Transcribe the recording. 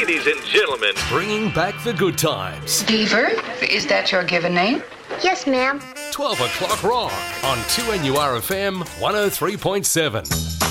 ladies and gentlemen, bringing back the good times. Beaver, is that your given name? Yes, ma'am. 12 o'clock rock on 2NURFM 103.7.